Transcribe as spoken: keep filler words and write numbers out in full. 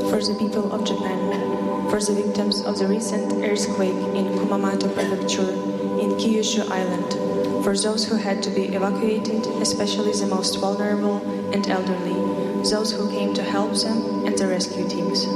for the people of Japan, for the victims of the recent earthquake in Kumamoto Prefecture in Kyushu Island, for those who had to be evacuated, especially the most vulnerable and elderly, those who came to help them, and the rescue teams.